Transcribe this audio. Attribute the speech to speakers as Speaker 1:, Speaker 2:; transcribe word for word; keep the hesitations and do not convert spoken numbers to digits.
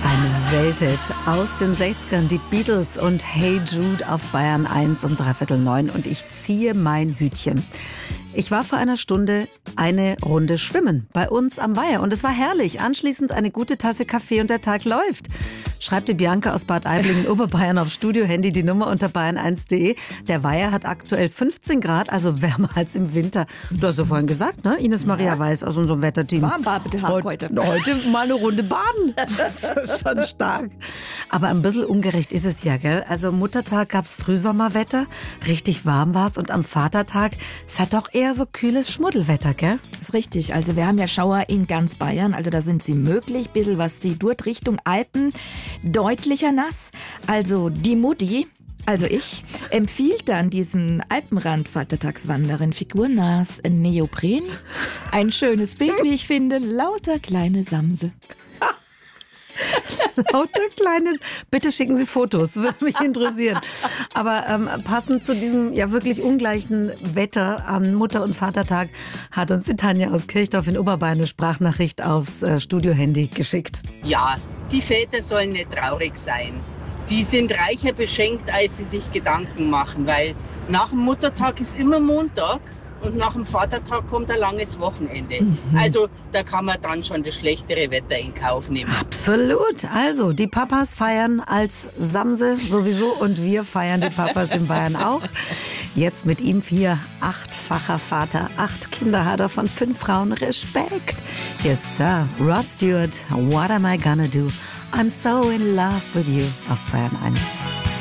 Speaker 1: Ein Welthit aus den sechzigern, die Beatles und Hey Jude auf Bayern eins um dreiviertel neun und ich ziehe mein Hütchen. Ich war vor einer Stunde eine Runde schwimmen bei uns am Weiher und es war herrlich. Anschließend eine gute Tasse Kaffee und der Tag läuft. Schreibt die Bianca aus Bad Aibling in Oberbayern auf Studio-Handy, die Nummer unter bayern eins punkt de. Der Weiher hat aktuell fünfzehn Grad, also wärmer als im Winter. Du hast ja vorhin gesagt, ne? Ines Maria Weiß aus unserem Wetterteam.
Speaker 2: Warmbadetag heute.
Speaker 1: Heute mal eine Runde baden. Das ist schon stark. Aber ein bisschen ungerecht ist es ja, gell? Also Muttertag gab's Frühsommerwetter, richtig warm war's und am Vatertag ist halt doch eher so kühles Schmuddelwetter, gell?
Speaker 2: Das ist richtig. Also wir haben ja Schauer in ganz Bayern, also da sind sie möglich. Bisschen was sie dort Richtung Alpen. Deutlicher nass. Also die Mutti, also ich, empfiehlt dann diesen Alpenrand-Vatertagswanderin figurnas Neopren. Ein schönes Bild, wie ich finde, lauter kleine Samse.
Speaker 1: Lauter kleines. Bitte schicken Sie Fotos, würde mich interessieren. Aber ähm, passend zu diesem ja wirklich ungleichen Wetter am Mutter- und Vatertag hat uns die Tanja aus Kirchdorf in Oberbayern eine Sprachnachricht aufs äh, Studio-Handy geschickt.
Speaker 3: Ja, die Väter sollen nicht traurig sein. Die sind reicher beschenkt, als sie sich Gedanken machen, weil nach dem Muttertag ist immer Montag. Und nach dem Vatertag kommt ein langes Wochenende. Mhm. Also da kann man dann schon das schlechtere Wetter in Kauf nehmen.
Speaker 1: Absolut. Also die Papas feiern als Samse sowieso und wir feiern die Papas in Bayern auch. Jetzt mit ihm vier, achtfacher Vater, acht Kinder hat er von fünf Frauen. Respekt. Yes, Sir. Rod Stewart, What Am I Gonna Do? I'm so in love with you auf Bayern eins.